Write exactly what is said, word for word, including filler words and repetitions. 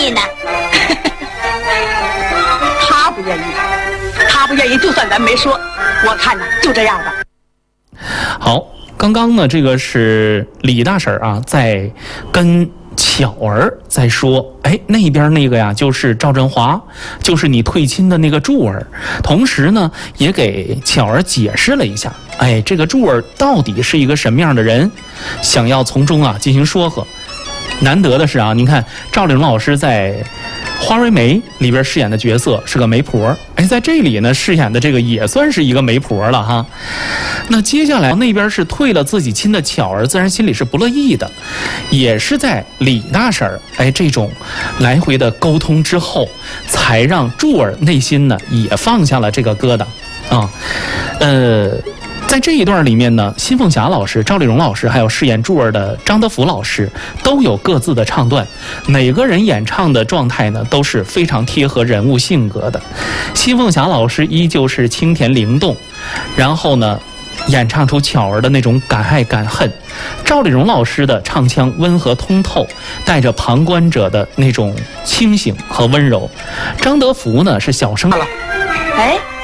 意呢？ 他不愿意，他不愿意，就算咱没说，我看呢就这样吧。 好，刚刚呢，这个是李大婶啊，在跟巧儿在说，哎，那边那个呀，就是赵振华，就是你退亲的那个柱儿。同时呢，也给巧儿解释了一下，哎，这个柱儿到底是一个什么样的人，想要从中啊进行说和。难得的是啊，您看赵丽蓉老师在《花蕊梅》里边饰演的角色是个媒婆，哎，在这里呢饰演的这个也算是一个媒婆了哈。那接下来那边是退了自己亲的巧儿，自然心里是不乐意的，也是在李大婶儿哎这种来回的沟通之后，才让柱儿内心呢也放下了这个疙瘩啊，呃。在这一段里面呢，辛凤霞老师、赵丽蓉老师还有饰演柱儿的张德福老师都有各自的唱段，每个人演唱的状态呢都是非常贴合人物性格的。辛凤霞老师依旧是清甜灵动，然后呢演唱出巧儿的那种敢爱敢恨。赵丽蓉老师的唱腔温和通透，带着旁观者的那种清醒和温柔。张德福呢是小声了， 哎。